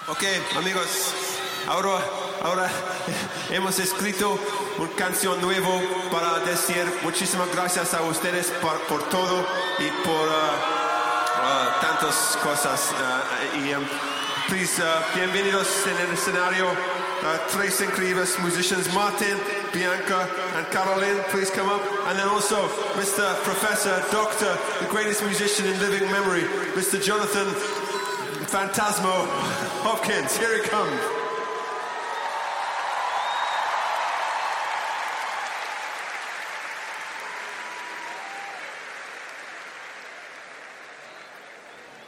Ok, amigos, ahora hemos escrito una canción nueva para decir muchísimas gracias a ustedes por todo y por tantas cosas. Please, bienvenidos en el escenario. Tres incredibles musicians, Martin, Bianca, and Caroline, please come up. And then also Mr. Professor, Doctor, the greatest musician in living memory, Mr. Jonathan Phantasmo Hopkins. Here he comes.